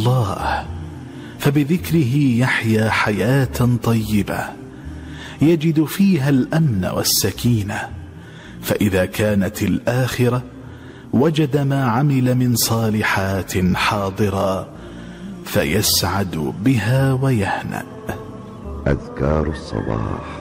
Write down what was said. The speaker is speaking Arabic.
الله، فبذكره يحيا حياة طيبة يجد فيها الأمن والسكينة، فإذا كانت الآخرة وجد ما عمل من صالحات حاضرا فيسعد بها ويهنأ. أذكار الصباح.